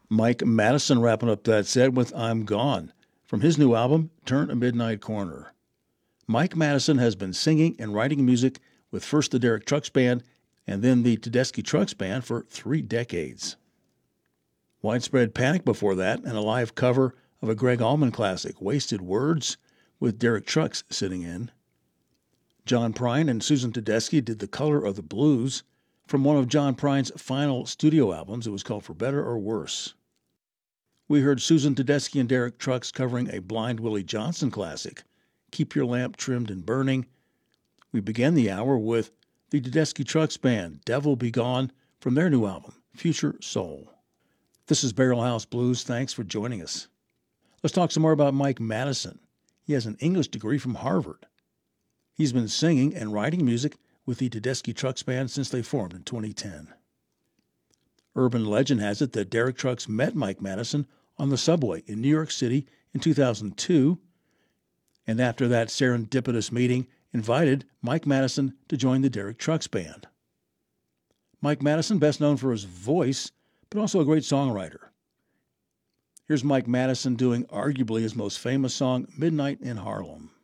Mike Madison wrapping up that set with I'm Gone from his new album, Turn a Midnight Corner. Mike Madison has been singing and writing music with first the Derek Trucks Band and then the Tedeschi Trucks Band for 3 decades. Widespread Panic before that, and a live cover of a Greg Allman classic, Wasted Words, with Derek Trucks sitting in. John Prine and Susan Tedeschi did The Color of the Blues from one of John Prine's final studio albums. It was called For Better or Worse. We heard Susan Tedeschi and Derek Trucks covering a Blind Willie Johnson classic, Keep Your Lamp Trimmed and Burning. We began the hour with the Tedeschi Trucks Band, Devil Be Gone, from their new album, Future Soul. This is Barrel House Blues. Thanks for joining us. Let's talk some more about Mike Madison. He has an English degree from Harvard. He's been singing and writing music with the Tedeschi Trucks Band since they formed in 2010. Urban legend has it that Derek Trucks met Mike Madison on the subway in New York City in 2002, and after that serendipitous meeting, invited Mike Madison to join the Derek Trucks Band. Mike Madison, best known for his voice, but also a great songwriter. Here's Mike Madison doing arguably his most famous song, Midnight in Harlem.